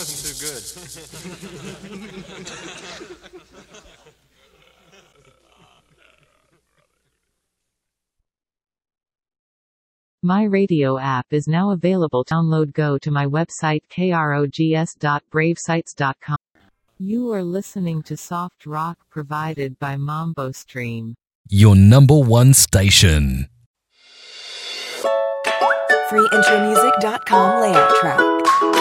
wasn't too good. My radio app is now available. Download. Go to my website krogs.bravesites.com. You are listening to soft rock provided by Mambo Stream. Your number one station. freeintromusic.com layout track.